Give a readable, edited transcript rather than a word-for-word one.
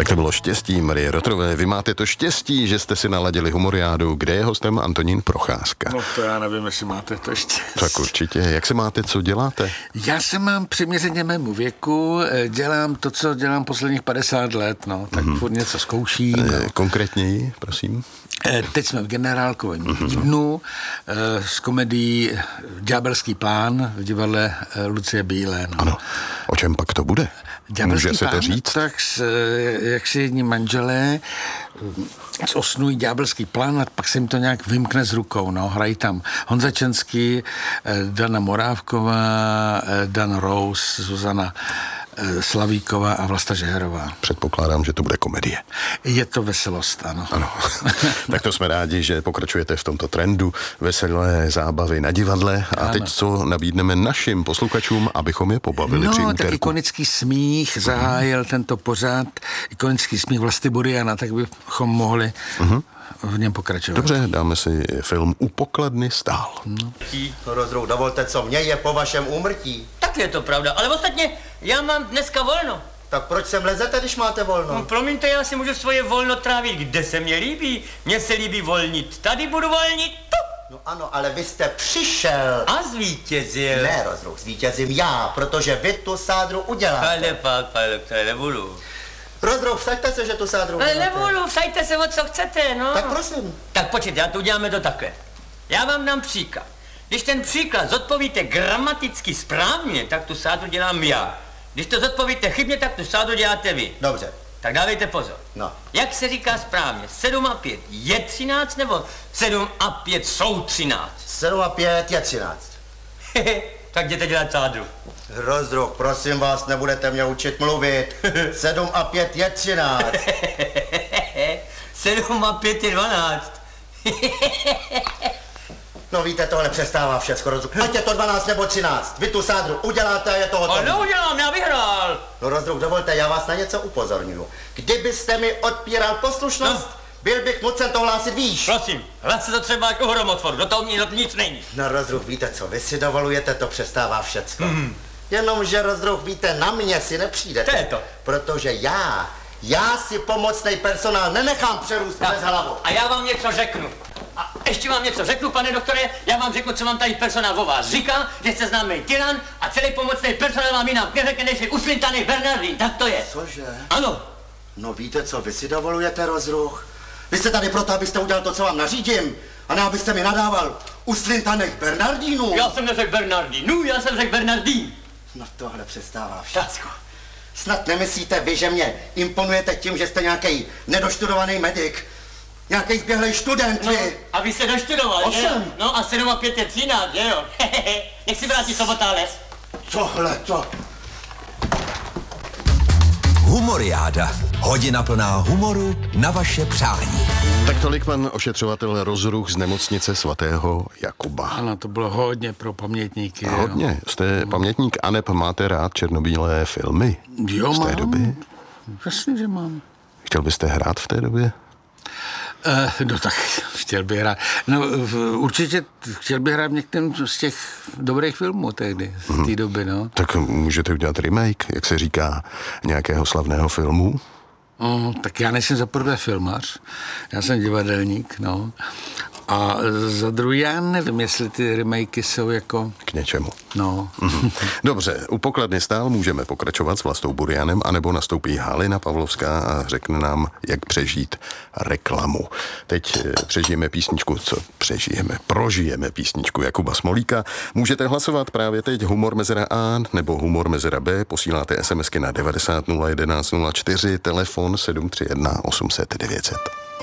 Tak to bylo štěstí Marie Rotrové. Vy máte to štěstí, že jste si naladili Humoriádu, kde je hostem Antonín Procházka. No to já nevím, jestli máte to štěstí. Tak určitě. Jak se máte, co děláte? Já se mám přiměřeně mému věku, dělám to, co dělám posledních 50 let, no, tak furt něco zkouším. No. Konkrétněji, prosím. Teď jsme v Generálkovém dnu s komedií Ďábelský plán v divadle Lucie Bílé. No. Ano. O čem pak to bude? Ďábelský Může se plán, to říct? Tak jak si jedni manželé osnují ďábelský plán a pak se jim to nějak vymkne z rukou. No. Hrají tam Honza Čenský, Dana Morávková, Dan Rous, Zuzana Slavíková a Vlasta Žeherová. Předpokládám, že to bude komedie. Je to veselost, ano. Ano. Tak to jsme rádi, že pokračujete v tomto trendu veselé zábavy na divadle. A teď co nabídneme našim posluchačům, abychom je pobavili při úterku. Tak ikonický smích zahájil tento pořad, ikonický smích Vlasty Buriana, tak bychom mohli v něm pokračovat. Dobře, dáme si film U pokladny stál. Rozdruh, dovolte, co mě je po vašem úmrtí. Tak je to pravda, ale ostatně já mám dneska volno. Tak proč sem lezete, když máte volno? No, promiňte, já si můžu svoje volno trávit, kde se mně líbí. Mně se líbí volnit, tady budu volnit, tu. No ano, ale vy jste přišel. A zvítězil. Ne, Rozdruh, zvítězím já, protože vy tu sádru uděláte. Ale pak, pane doktore, nebudu. Rozdruh, vsaďte se, že tu sádru Ale uděláte. nebudu, vsaďte se o co chcete, no. Tak prosím. Tak počkejte, já to uděláme to takhle. Já vám dám příklad. Když ten příklad zodpovíte gramaticky správně, tak tu sádru dělám já. Když to zodpovíte chybně, tak tu sádru děláte vy. Dobře. Tak dávejte pozor. No. Jak se říká správně? 7 a 5 je 13 nebo 7 a 5 jsou 13? 7 a 5 je 13. Tak jděte dělat sádru. Rozdruh, prosím vás, nebudete mě učit mluvit. 7 a 5 je 13. 7 a 5 je 12. No víte, tohle přestává všecko, Rozdruh. Ať je to 12 nebo 13. Vy tu sádru uděláte a je to Ale hotové. neudělám, já vyhrál. No Rozdruh, dovolte, já vás na něco upozorňuju. Kdybyste mi odpíral poslušnost, byl bych nucen to hlásit výš. Prosím, hlas se to třeba jako hromotvoru, do toho nic není. No Rozdruh, víte co, vy si dovolujete, to přestává všecko. Jenomže Rozdruh, víte, na mě si nepřijdete. To je to. Protože já si pomocnej personál nenechám přerůst bez hlavu. A já vám něco řeknu. A ještě vám něco řeknu, pane doktore, já vám řeknu, co vám tady personál o vás říká, že jste známý tyran a celý pomocný personál vám jinak neřekne, než je uslintaný Bernardín, tak to je. Cože? Ano. No víte co, vy si dovolujete, Rozdruh? Vy jste tady proto, abyste udělal to, co vám nařídím, a ne abyste mi nadával uslintaných Bernardínů. Já jsem neřekl Bernardín, já jsem řekl Bernardín. No tohle přestává všecko. Snad nemyslíte vy, že mě imponujete tím, že jste nějaký nedoštudovaný medic, nějaký zběhlej student, No, vy. a vy jste doštudoval, že? Osm. No a 7 a 5 je 13, že jo? Nech si vrátí Sobotález. Tohle to. Humoriáda. Hodina plná humoru na vaše přání. Tak tolik pan ošetřovatel Rozruch z nemocnice svatého Jakuba. Ano, to bylo hodně pro pamětníky. Hodně. Jste pamětník a máte rád černobílé filmy Jo, z té mám. doby? Jasně, že mám. Chtěl byste hrát v té době? No tak chtěl bych hrát. No určitě chtěl bych hrát v některém z těch dobrých filmů tehdy, z té doby, no. Tak můžete udělat remake, jak se říká, nějakého slavného filmu? Tak já nejsem za prvé filmař, já jsem divadelník, no. A za druhý já nevím, jestli ty remakey jsou jako... K něčemu. No. Dobře, u pokladny stál můžeme pokračovat s Vlastou Burianem, anebo nastoupí Halina Pavlovská a řekne nám, jak přežít reklamu. Teď přežijeme písničku, prožijeme písničku Jakuba Smolíka. Můžete hlasovat právě teď humor mezera A nebo humor mezera B, posíláte SMSky na 90 011 04, telefon 731 800 900.